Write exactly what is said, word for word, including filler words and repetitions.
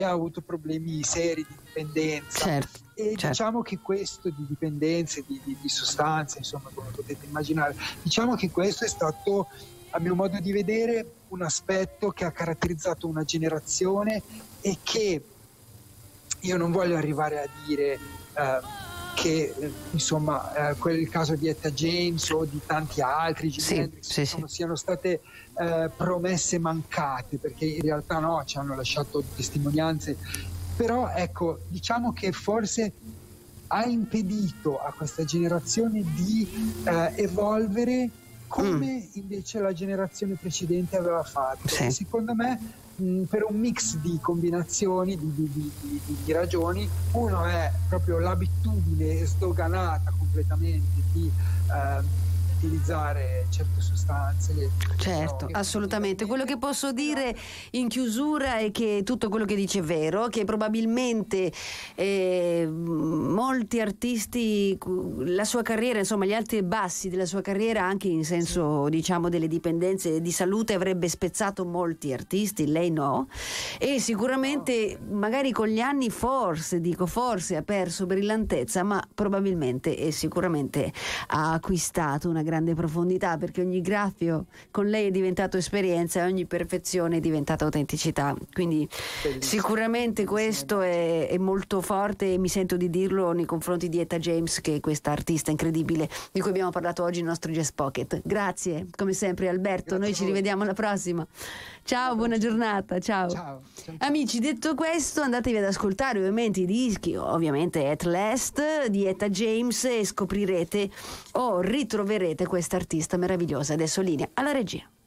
ha avuto problemi seri di dipendenza. Certo, e certo. diciamo che questo di dipendenze, di, di, di sostanze, insomma, come potete immaginare, diciamo che questo è stato, a mio modo di vedere, un aspetto che ha caratterizzato una generazione e che io non voglio arrivare a dire eh, che eh, insomma eh, quel il caso di Etta James o di tanti altri, Jimi Sì, Hendrix, sì, insomma, sì. siano state eh, promesse mancate, perché in realtà no, ci hanno lasciato testimonianze. Però ecco, diciamo che forse ha impedito a questa generazione di eh, evolvere come mm. invece la generazione precedente aveva fatto. Sì. E secondo me mh, per un mix di combinazioni, di, di, di, di, di ragioni, uno è proprio l'abitudine sdoganata completamente di eh, utilizzare certe sostanze. Certo, droghe, assolutamente. Quello che posso dire in chiusura è che tutto quello che dice è vero, che probabilmente eh, molti artisti, la sua carriera, insomma gli alti e bassi della sua carriera, anche in senso sì. diciamo delle dipendenze di salute, avrebbe spezzato molti artisti, lei no, e sicuramente no. magari con gli anni forse, dico forse, ha perso brillantezza, ma probabilmente e sicuramente ha acquistato una grande profondità, perché ogni graffio con lei è diventato esperienza e ogni perfezione è diventata autenticità, quindi bellissimo. Sicuramente questo è, è molto forte, e mi sento di dirlo nei confronti di Etta James, che è questa artista incredibile di cui abbiamo parlato oggi nel nostro Jazz Pocket. Grazie come sempre Alberto. Grazie. Noi ci rivediamo alla prossima. Ciao, buona giornata, ciao. Ciao, ciao, ciao. Amici, detto questo, andatevi ad ascoltare ovviamente i dischi, ovviamente At Last di Etta James, e scoprirete o ritroverete questa artista meravigliosa. Adesso linea alla regia.